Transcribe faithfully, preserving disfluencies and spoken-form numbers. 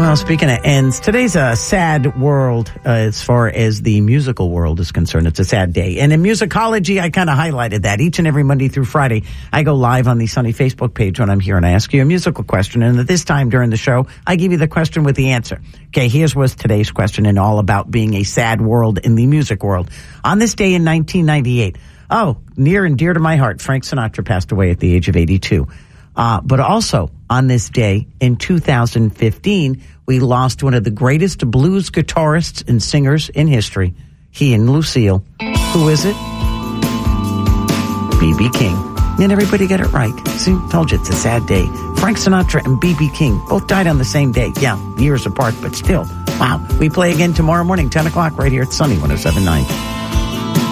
Well, speaking of ends, today's a sad world uh, as far as the musical world is concerned. It's a sad day. And in musicology, I kind of highlighted that. Each and every Monday through Friday, I go live on the Sunny Facebook page when I'm here and I ask you a musical question. And at this time during the show, I give you the question with the answer. Okay, here's was today's question and all about being a sad world in the music world. On this day in nineteen ninety-eight, oh, near and dear to my heart, Frank Sinatra passed away at the age of eighty-two. Uh, but also on this day in two thousand fifteen, we lost one of the greatest blues guitarists and singers in history. He and Lucille. Who is it? B B King. And everybody got it right. See, told you it's a sad day. Frank Sinatra and B B King both died on the same day. Yeah, years apart, but still. Wow. We play again tomorrow morning, ten o'clock, right here at Sunny one oh seven point nine.